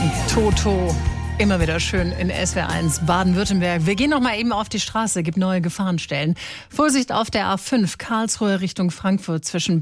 Toto. Immer wieder schön in SWR1 Baden-Württemberg. Wir gehen noch mal eben auf die Straße, gibt neue Gefahrenstellen. Vorsicht auf der A5 Karlsruhe Richtung Frankfurt zwischen